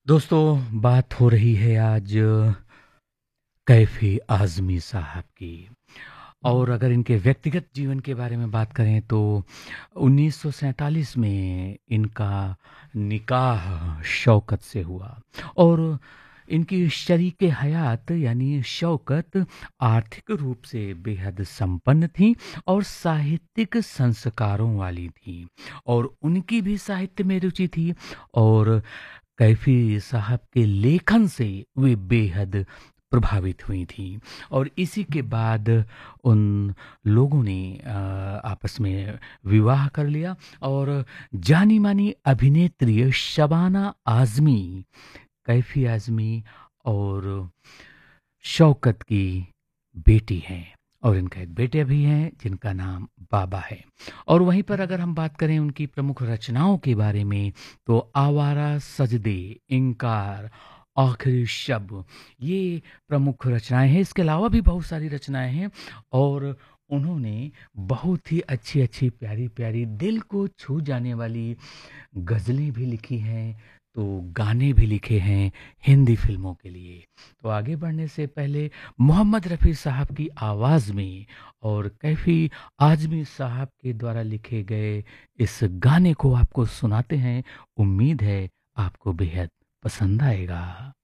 दोस्तों, बात हो रही है आज कैफ़ी आज़मी साहब की। और अगर इनके व्यक्तिगत जीवन के बारे में बात करें तो 1947 में इनका निकाह शौकत से हुआ। और इनकी शरीके हयात यानी शौकत आर्थिक रूप से बेहद संपन्न थीं और साहित्यिक संस्कारों वाली थीं और उनकी भी साहित्य में रुचि थी। और कैफ़ी साहब के लेखन से वे बेहद प्रभावित हुई थीं। और इसी के बाद उन लोगों ने आपस में विवाह कर लिया और जानी-मानी अभिनेत्री शबाना आज़मी, कैफ़ी आज़मी और शौकत की बेटी हैं। और इनका एक बेटे भी हैं जिनका नाम बाबा है। और वहीं पर अगर हम बात करें उनकी प्रमुख रचनाओं के बारे में तो आवारा सजदे, इंकार, आखिरी शब ये प्रमुख रचनाएं हैं। इसके अलावा भी बहुत सारी रचनाएं हैं और उन्होंने बहुत ही अच्छी-अच्छी, प्यारी-प्यारी, दिल को छू जाने वाली गज़लें भी लिखी हैं, तो गाने भी लिखे हैं हिंदी फ़िल्मों के लिए। तो आगे बढ़ने से पहले मोहम्मद रफ़ी साहब की आवाज़ में और कैफ़ी आज़मी साहब के द्वारा लिखे गए इस गाने को आपको सुनाते हैं। उम्मीद है आपको बेहद पसंद आएगा।